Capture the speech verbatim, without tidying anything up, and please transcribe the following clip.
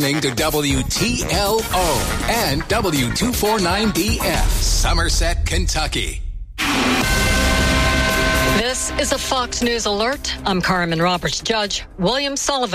To W T L O and W two forty-nine D F, Somerset, Kentucky. This is a Fox News alert. I'm Carmen Roberts. Judge William Sullivan